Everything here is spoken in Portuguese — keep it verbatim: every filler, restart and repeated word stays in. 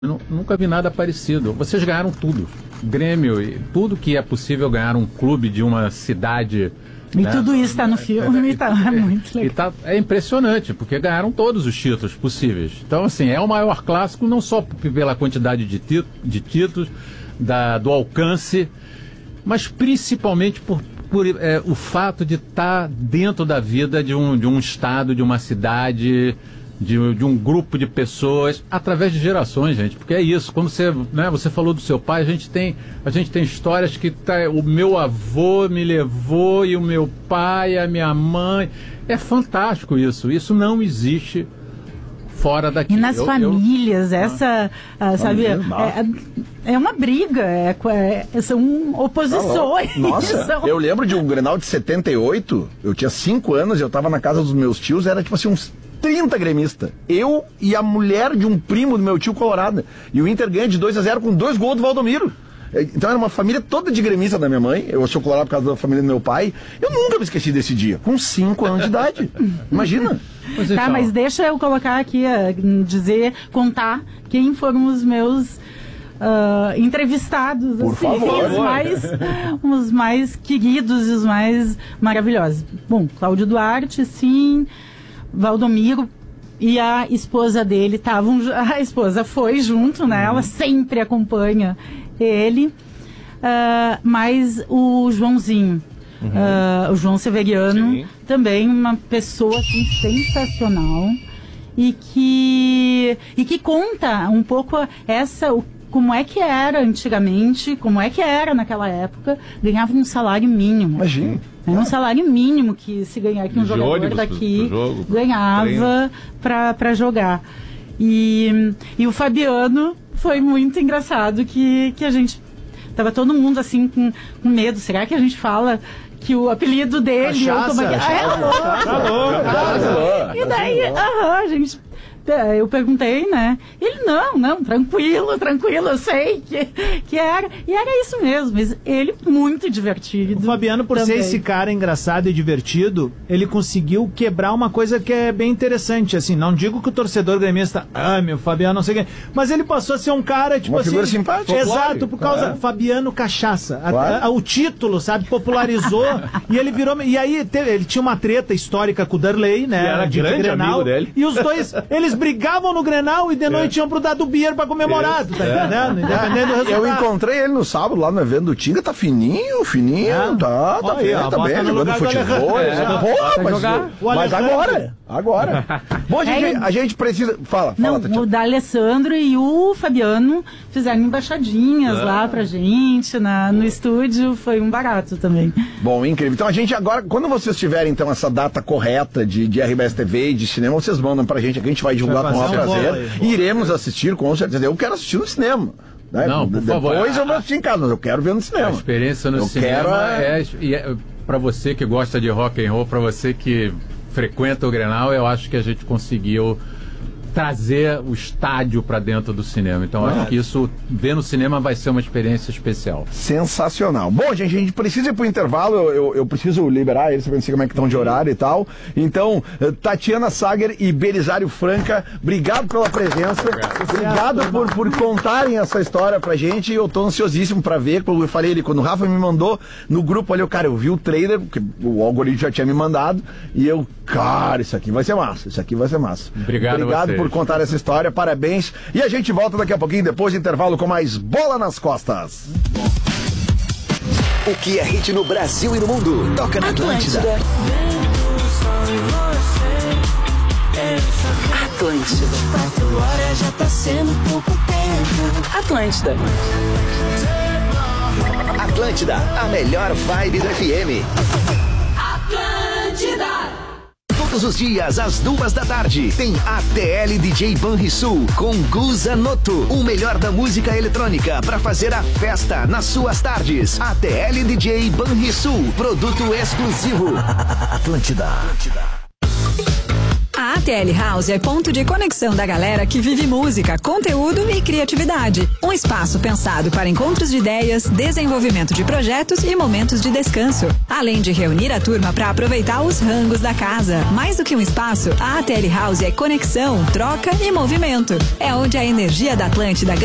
Nunca vi nada parecido. Vocês ganharam tudo. Grêmio, e tudo que é possível ganhar um clube de uma cidade. E né? Tudo isso está no filme, é, tá é, muito legal. E tá, é impressionante, porque ganharam todos os títulos possíveis. Então, assim, é o maior clássico, não só pela quantidade de, tito, de títulos, da, do alcance, mas principalmente por, por é, o fato de estar tá dentro da vida de um, de um estado, de uma cidade. De, de um grupo de pessoas, através de gerações, gente, porque é isso, quando você, né, você falou do seu pai, a gente tem, a gente tem histórias que tá, o meu avô me levou e o meu pai, a minha mãe, é fantástico isso, isso não existe fora daqui. E nas eu, famílias, eu... essa, ah, sabe, é, é uma briga, é, é, são oposições. Nossa, são... eu lembro de um Grenal de setenta e oito, eu tinha cinco anos, eu tava na casa dos meus tios, era tipo assim, uns trinta gremistas. Eu e a mulher de um primo do meu tio colorado. E o Inter ganha de dois a zero com dois gols do Valdomiro. Então era uma família toda de gremista da minha mãe. Eu sou colorado por causa da família do meu pai. Eu nunca me esqueci desse dia. Com cinco anos de idade. Imagina. Mas tá, então... mas deixa eu colocar aqui, dizer, contar quem foram os meus uh, entrevistados. Por assim, favor. Os mais, os mais queridos e os mais maravilhosos. Bom, Cláudio Duarte, sim... Valdomiro e a esposa dele estavam, a esposa foi junto, né? Ela sempre acompanha ele, uh, mas o Joãozinho, uhum. uh, o João Severiano, sim. Também uma pessoa assim, sensacional e que, e que conta um pouco essa, o, como é que era antigamente, como é que era naquela época, ganhava um salário mínimo. Imagina. É um salário mínimo que se ganhar aqui um jogador ônibus, daqui jogo, ganhava para jogar. E, e o Fabiano foi muito engraçado que, que a gente tava todo mundo assim com, com medo. Será que a gente fala que o apelido dele cachaça, é o cachaça, é louco, cachaça. E daí, aham, a gente eu perguntei, né? Ele, não, não, tranquilo, tranquilo, eu sei que, que era. E era isso mesmo, mas ele muito divertido. O Fabiano, por também. ser esse cara engraçado e divertido, ele conseguiu quebrar uma coisa que é bem interessante, assim, não digo que o torcedor gremista ame o Fabiano, não sei quem, mas ele passou a ser um cara, tipo uma assim... figura simpática. Exato, por causa... É. Fabiano Cachaça. Claro. A, a, o título, sabe, popularizou, e ele virou... E aí, teve, ele tinha uma treta histórica com o Darley, né? Que era de grande Grenal, amigo dele. E os dois, eles brigavam no Grenal e de noite é. iam pro Dado Beer pra comemorar, tá entendendo? É. Independente do resultado. Eu encontrei ele no sábado lá no evento do Tinga, tá fininho, fininho, é. tá, tá bem, tá bem, jogando futebol. É. É. Porra, mas, jogar. mas agora, agora. Bom, a gente, é, a gente precisa... Fala, fala, não, Tatiana. O D'Alessandro e o Fabiano fizeram embaixadinhas é. lá pra gente, na, no estúdio, foi um barato também. Bom, incrível. Então a gente agora, quando vocês tiverem então essa data correta de, de R B S T V e de cinema, vocês mandam pra gente, que a gente vai divulgar com o maior prazer. Aí, iremos assistir, com certeza. Eu quero assistir no cinema. Né? Não, por Depois favor. Depois eu vou assistir em casa, mas eu quero ver no cinema. A experiência no eu cinema quero... é, é para você que gosta de rock and roll, para você que frequenta o Grenal, eu acho que a gente conseguiu trazer o estádio para dentro do cinema. Então, acho que isso, ver no cinema, vai ser uma experiência especial. Sensacional. Bom, gente, a gente precisa ir pro intervalo, eu, eu, eu preciso liberar eles, pra não sei como é que estão de horário e tal. Então, Tatiana Sager e Belisário Franca, obrigado pela presença. Obrigado por, por contarem essa história pra gente. Eu tô ansiosíssimo pra ver, como eu falei ali, quando o Rafa me mandou no grupo ali, eu, cara, eu vi o trailer, porque o algoritmo já tinha me mandado, e eu, cara, isso aqui vai ser massa, isso aqui vai ser massa. Obrigado, Obrigado por contar essa história, parabéns. E a gente volta daqui a pouquinho, depois do intervalo, com mais Bola nas Costas. O que é hit no Brasil e no mundo? Toca na Atlântida. Atlântida. Atlântida. Atlântida, a melhor vibe do F M. Atlântida. Todos os dias, às duas da tarde, tem A T L D J Banrisul com Guza Noto. O melhor da música eletrônica para fazer a festa nas suas tardes. A T L D J Banrisul, produto exclusivo. Atlântida. A A T L House é ponto de conexão da galera que vive música, conteúdo e criatividade. Um espaço pensado para encontros de ideias, desenvolvimento de projetos e momentos de descanso. Além de reunir a turma para aproveitar os rangos da casa. Mais do que um espaço, a A T L House é conexão, troca e movimento. É onde a energia da Atlântida